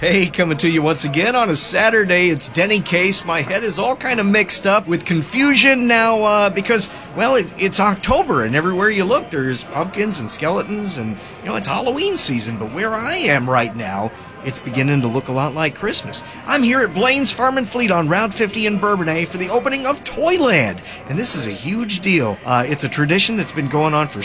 Hey, coming to you once again on a Saturday. It's Denny Case. My head is all kind of mixed up with confusion now because, well, it's October and everywhere you look there's pumpkins and skeletons and, it's Halloween season. But where I am right now, it's beginning to look a lot like Christmas. I'm here at Blaine's Farm and Fleet on Route 50 in Bourbonnais for the opening of Toyland. And this is a huge deal. It's a tradition that's been going on for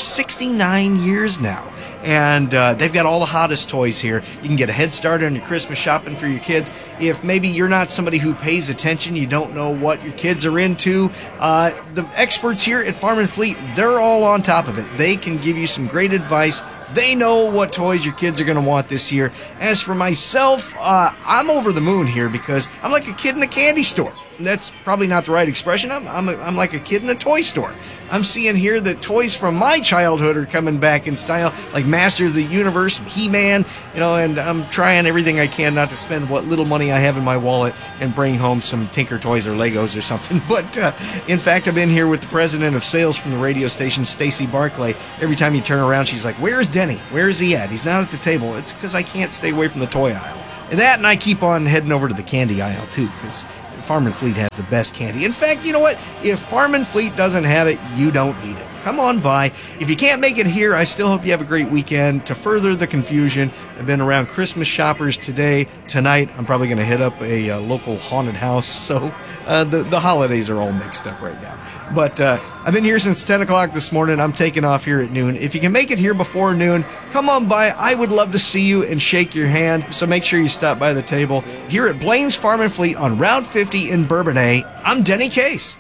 69 years now. And they've got all the hottest toys here. You can get a head start on your Christmas shopping for your kids. If maybe you're not somebody who pays attention, you don't know what your kids are into, the experts here at Farm and Fleet, they're all on top of it. They can give you some great advice. They know what toys your kids are going to want this year. As for myself, I'm over the moon here because I'm like a kid in a candy store. That's probably not the right expression. I'm like a kid in a toy store. I'm seeing here that toys from my childhood are coming back in style, like Masters of the Universe and He-Man, and I'm trying everything I can not to spend what little money I have in my wallet and bring home some Tinker Toys or Legos or something. But in fact, I've been here with the president of sales from the radio station, Stacy Barclay. Every time you turn around, she's like, "Where's Denny? Where is he at? He's not at the table." It's because I can't stay away from the toy aisle. And I keep on heading over to the candy aisle, too, because Farm and Fleet has the best candy. In fact, you know what? If Farm and Fleet doesn't have it, you don't need it. Come on by. If you can't make it here, I still hope you have a great weekend. To further the confusion, I've been around Christmas shoppers tonight. I'm probably going to hit up a local haunted house. So the holidays are all mixed up right now. But I've been here since 10 o'clock this morning. I'm taking off here at noon. If you can make it here before noon, come on by. I would love to see you and shake your hand. So make sure you stop by the table here at Blaine's Farm and Fleet on Route 50 in Bourbonnais. I'm Denny Case.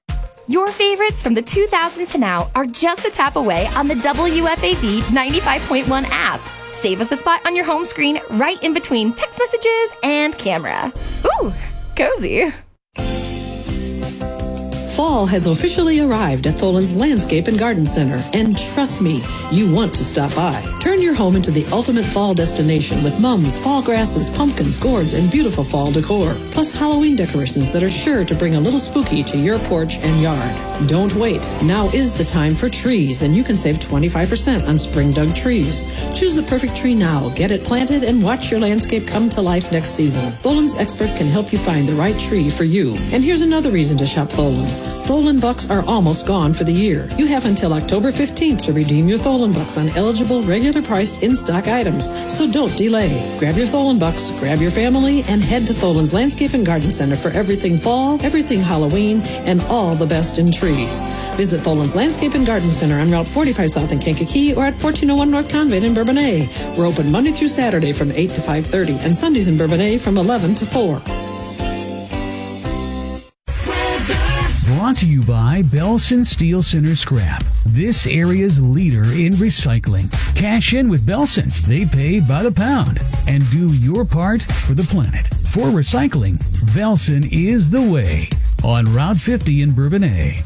Your favorites from the 2000s to now are just a tap away on the WFAV 95.1 app. Save us a spot on your home screen right in between text messages and camera. Ooh, cozy. Fall has officially arrived at Tholen's Landscape and Garden Center, and trust me, you want to stop by. Turn your home into the ultimate fall destination with mums, fall grasses, pumpkins, gourds, and beautiful fall decor, plus Halloween decorations that are sure to bring a little spooky to your porch and yard. Don't wait. Now is the time for trees, and you can save 25% on spring dug trees. Choose the perfect tree now, get it planted, and watch your landscape come to life next season. Tholen's experts can help you find the right tree for you. And here's another reason to shop Tholen's. Tholen Bucks are almost gone for the year. You have until October 15th to redeem your Tholen Bucks on eligible, regular-priced, in-stock items. So don't delay. Grab your Tholen Bucks, grab your family, and head to Tholen's Landscape and Garden Center for everything fall, everything Halloween, and all the best in trees. Visit Tholen's Landscape and Garden Center on Route 45 South in Kankakee or at 1401 North Convent in Bourbonnais. We're open Monday through Saturday from 8 to 5:30 and Sundays in Bourbonnais from 11 to 4. Brought to you by Belson Steel Center Scrap, this area's leader in recycling. Cash in with Belson. They pay by the pound. And do your part for the planet. For recycling, Belson is the way. On Route 50 in Bourbonnais.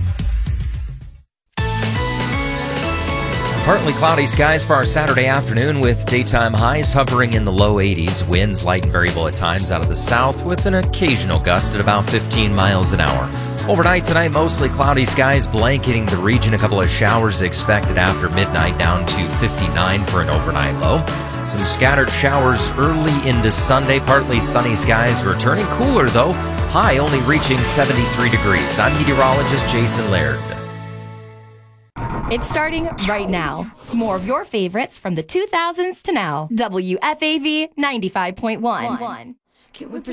Partly cloudy skies for our Saturday afternoon with daytime highs hovering in the low 80s. Winds light and variable at times out of the south with an occasional gust at about 15 miles an hour. Overnight tonight, mostly cloudy skies blanketing the region. A couple of showers expected after midnight, down to 59 for an overnight low. Some scattered showers early into Sunday. Partly sunny skies returning cooler though. High only reaching 73 degrees. I'm meteorologist Jason Laird. It's starting right now. More of your favorites from the 2000s to now. WFAV 95.1.